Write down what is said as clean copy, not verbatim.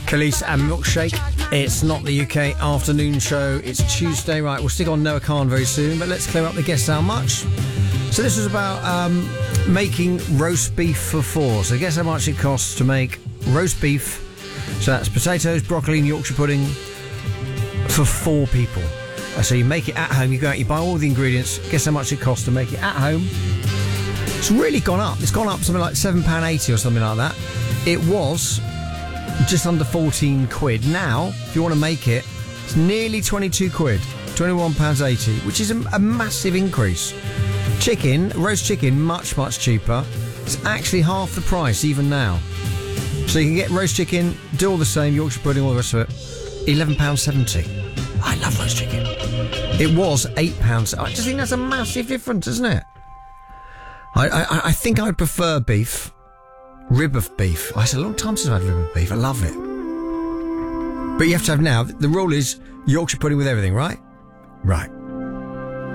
Khalees and Milkshake. It's not the UK afternoon show. It's Tuesday, right? We'll stick on Noah Khan very soon, but let's clear up the guess how much. So this was about making roast beef for four. So guess how much it costs to make roast beef. So that's potatoes, broccoli and Yorkshire pudding for four people. So you make it at home, you go out, you buy all the ingredients. Guess how much it costs to make it at home. It's really gone up. It's gone up something like £7.80 or something like that. It was just under 14 quid. Now, if you want to make it, it's nearly 22 quid, £21.80, which is a massive increase. Chicken, roast chicken, much, much cheaper. It's actually half the price even now. So you can get roast chicken, do all the same, Yorkshire pudding, all the rest of it, £11.70. I love roast chicken. It was £8. I just think that's a massive difference, isn't it? I think I'd prefer beef. Rib of beef. It's a long time since I've had rib of beef. I love it. But you have to have now, the rule is Yorkshire pudding with everything, right? Right.